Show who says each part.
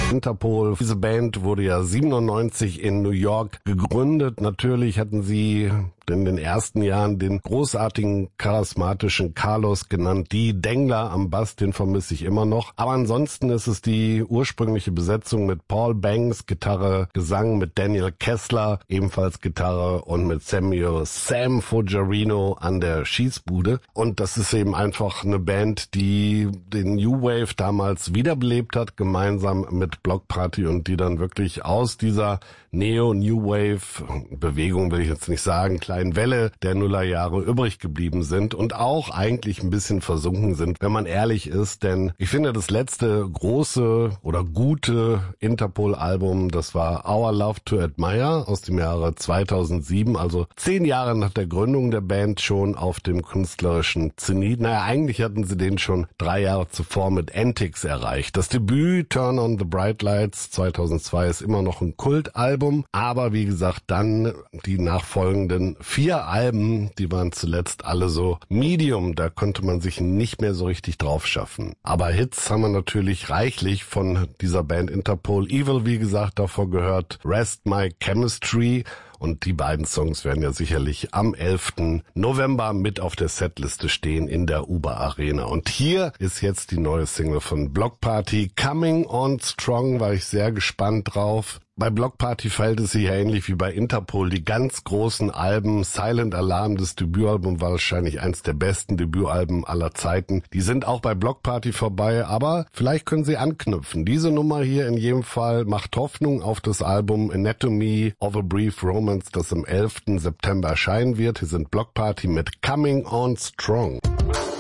Speaker 1: Interpol. Diese Band wurde ja 97 in New York gegründet. Natürlich hatten sie in den ersten Jahren den großartigen, charismatischen Carlos genannt. Die Dengler am Bass, den vermisse ich immer noch. Aber ansonsten ist es die ursprüngliche Besetzung mit Paul Banks, Gitarre, Gesang, mit Daniel Kessler, ebenfalls Gitarre, und mit Sam Fogerino an der Schießbude. Und das ist eben einfach eine Band, die den New Wave damals wiederbelebt hat, gemeinsam mit Bloc Party, und die dann wirklich aus dieser Neo-New Wave-Bewegung, will ich jetzt nicht sagen, kleinen Welle der Nullerjahre übrig geblieben sind und auch eigentlich ein bisschen versunken sind, wenn man ehrlich ist. Denn ich finde, das letzte große oder gute Interpol-Album, das war Our Love to Admire aus dem Jahre 2007, also 10 Jahre nach der Gründung der Band, schon auf dem künstlerischen Zenit. Naja, eigentlich hatten sie den schon 3 Jahre zuvor mit Antics erreicht. Das Debüt Turn on the Bright Lights 2002 ist immer noch ein Kultalbum, aber wie gesagt, dann die nachfolgenden 4 Alben, die waren zuletzt alle so Medium, da konnte man sich nicht mehr so richtig drauf schaffen. Aber Hits haben wir natürlich reichlich von dieser Band Interpol. Evil, wie gesagt, davor gehört Rest My Chemistry. Und die beiden Songs werden ja sicherlich am 11. November mit auf der Setliste stehen in der Uber Arena. Und hier ist jetzt die neue Single von Bloc Party, Coming On Strong, war ich sehr gespannt drauf. Bei Bloc Party verhält es sich ja ähnlich wie bei Interpol. Die ganz großen Alben, Silent Alarm, das Debütalbum, war wahrscheinlich eins der besten Debütalben aller Zeiten. Die sind auch bei Bloc Party vorbei, aber vielleicht können sie anknüpfen. Diese Nummer hier in jedem Fall macht Hoffnung auf das Album Anatomy of a Brief Romance, das am 11. September erscheinen wird. Hier sind Bloc Party mit Coming On Strong.